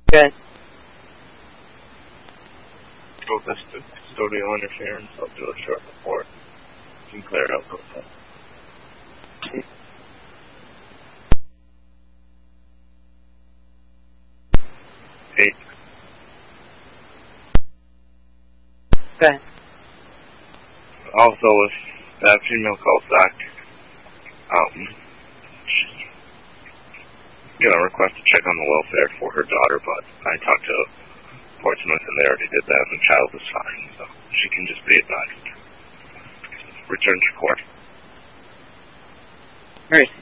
Good. Focus to custodial interference. I'll do a short report. You can clear it up real quick. Eight. Good. Also, if that female calls back, she's gonna request to check on the welfare for her daughter, but I talked to Portsmouth and they already did that, and the child is fine, so she can just be advised. Return to court. Right.